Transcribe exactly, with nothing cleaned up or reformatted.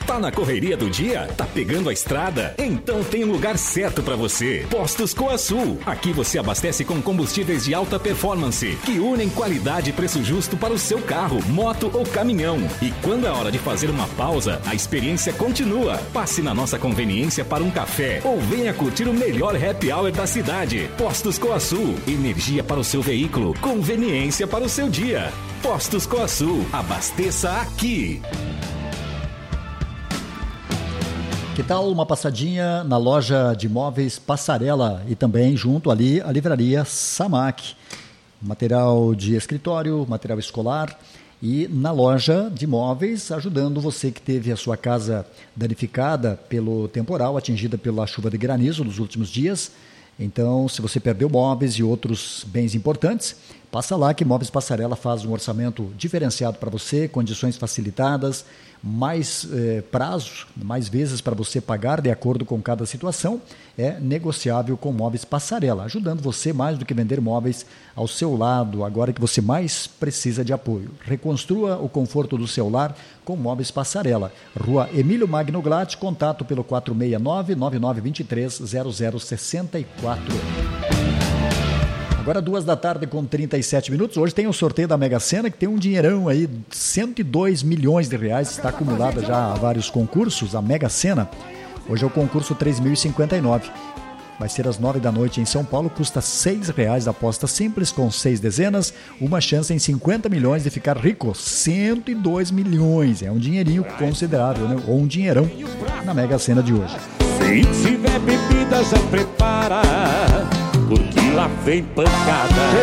Tá na correria do dia? Tá pegando a estrada? Então tem um lugar certo para você. Postos Coasul. Aqui você abastece com combustíveis de alta performance, que unem qualidade e preço justo para o seu carro, moto ou caminhão. E quando é hora de fazer uma pausa, a experiência continua. Passe na nossa conveniência para um café ou venha curtir o melhor happy hour da cidade. Postos Coasul. Energia para o seu veículo. Conveniência para o seu dia. Postos Coasul. Abasteça aqui. Que tal uma passadinha na loja de móveis Passarela e também junto ali a livraria Samac. Material de escritório, material escolar e na loja de móveis ajudando você que teve a sua casa danificada pelo temporal, atingida pela chuva de granizo nos últimos dias. Então, se você perdeu móveis e outros bens importantes, passa lá que Móveis Passarela faz um orçamento diferenciado para você, condições facilitadas, mais eh, prazo, mais vezes para você pagar de acordo com cada situação, é negociável com Móveis Passarela, ajudando você mais do que vender móveis ao seu lado, agora que você mais precisa de apoio. Reconstrua o conforto do seu lar com Móveis Passarela. Rua Emílio Magno Glatt, contato pelo quatro seis nove, nove nove dois três, zero zero seis quatro. Agora duas da tarde com trinta e sete minutos. Hoje tem o sorteio da Mega Sena, que tem um dinheirão aí, cento e dois milhões de reais. Está acumulada já a vários concursos, a Mega Sena. Hoje é o concurso três mil e cinquenta e nove. Vai ser às nove da noite em São Paulo. Custa seis reais a aposta simples, com seis dezenas. Uma chance em cinquenta milhões de ficar rico. cento e dois milhões. É um dinheirinho considerável, né? Ou um dinheirão na Mega Sena de hoje. Se tiver bebida, já prepara, porque lá vem pancada.